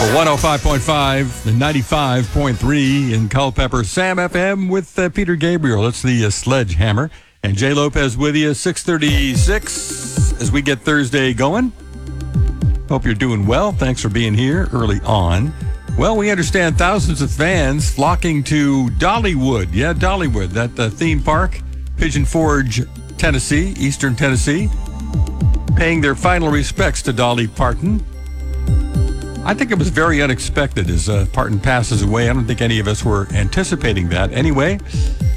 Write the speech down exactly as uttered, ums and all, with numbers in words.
one oh five point five and ninety-five point three in Culpeper, Sam F M with uh, Peter Gabriel. It's the uh, Sledgehammer. And Jay Lopez with you, six thirty-six as we get Thursday going. Hope you're doing well. Thanks for being here early on. Well, we understand thousands of fans flocking to Dollywood. Yeah, Dollywood, that uh, theme park, Pigeon Forge, Tennessee, Eastern Tennessee, paying their final respects to Dolly Parton. I think it was very unexpected as uh, Parton passes away. I don't think any of us were anticipating that. Anyway,